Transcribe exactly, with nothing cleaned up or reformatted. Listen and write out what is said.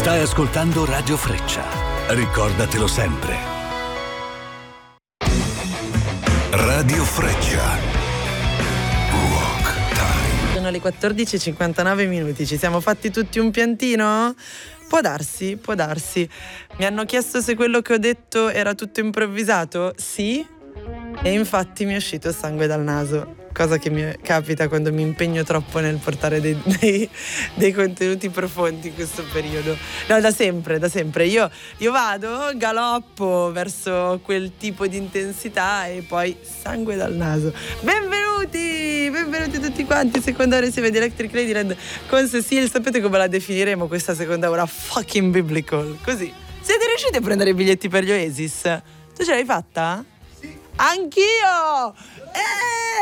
Stai ascoltando Radio Freccia. Ricordatelo sempre. Radio Freccia. Rock Time. Sono le quattordici e cinquantanove minuti. Ci siamo fatti tutti un piantino? Può darsi, può darsi. Mi hanno chiesto se quello che ho detto era tutto improvvisato. Sì. E infatti mi è uscito sangue dal naso. Cosa che mi capita quando mi impegno troppo nel portare dei, dei, dei contenuti profondi in questo periodo. No, da sempre, da sempre. Io, io vado, galoppo verso quel tipo di intensità e poi sangue dal naso. Benvenuti, benvenuti tutti quanti. Seconda ora insieme di Electric Ladyland con Cecile. Sapete come la definiremo questa seconda ora? Fucking biblical. Così. Siete riusciti a prendere i biglietti per gli Oasis? Tu ce l'hai fatta? Sì. Anch'io! Eh!